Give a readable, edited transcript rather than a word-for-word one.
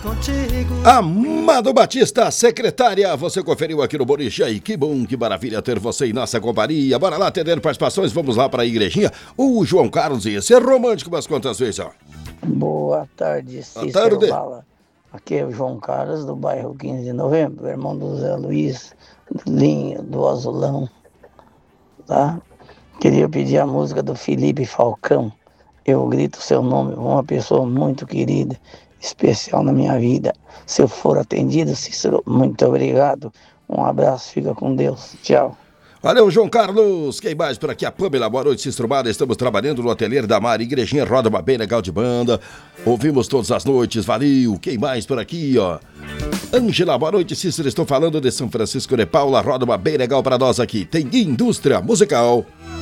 Amado Batista, secretária, você conferiu aqui no Boliche. Aí, que bom, que maravilha ter você em nossa companhia. Bora lá atender participações, vamos lá para a igrejinha. O João Carlos ia ser romântico umas quantas vezes, ó. Boa tarde, Cícero Bala. Aqui é o João Carlos, do bairro 15 de Novembro, irmão do Zé Luiz, do Linho, do Azulão, tá? Queria pedir a música do Felipe Falcão. Eu grito seu nome, uma pessoa muito querida, especial na minha vida. Se eu for atendido, Cícero, muito obrigado. Um abraço, fica com Deus. Tchau. Valeu, João Carlos. Quem mais por aqui? A Pamela. Boa noite, Cícero Bala. Estamos trabalhando no ateliê da Mari. Igrejinha roda uma bem legal de banda. Ouvimos todas as noites. Valeu. Quem mais por aqui, ó? Ângela, boa noite, Cícero. Estou falando de São Francisco de Paula. Roda uma bem legal para nós aqui. Tem indústria musical.